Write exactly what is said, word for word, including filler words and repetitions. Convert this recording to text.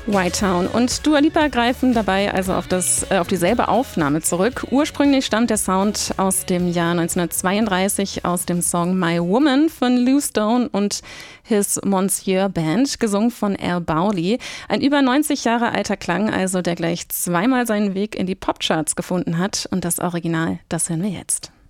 White Town und Dua Lipa greifen dabei also auf, das, äh, auf dieselbe Aufnahme zurück. Ursprünglich stammt der Sound aus dem Jahr neunzehnhundertzweiunddreißig aus dem Song My Woman von Lou Stone und His Monsieur Band, gesungen von Al Bowlly. Ein über neunzig Jahre alter Klang, also der gleich zweimal seinen Weg in die Popcharts gefunden hat. Und das Original, das hören wir jetzt.